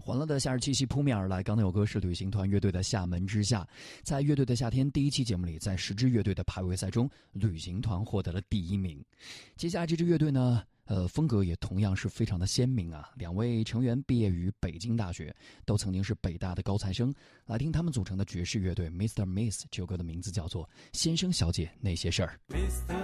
欢乐的夏日气息扑面而来，刚才有歌是旅行团乐队的《厦门之夏》。在乐队的夏天第一期节目里，在10支乐队的排位赛中，旅行团获得了第1名。接下来这支乐队呢，风格也同样是非常的鲜明啊。2位成员毕业于北京大学，都曾经是北大的高材生。来听他们组成的爵士乐队 Mr. Miss， 这首歌的名字叫做《先生小姐那些事儿》。 Mr.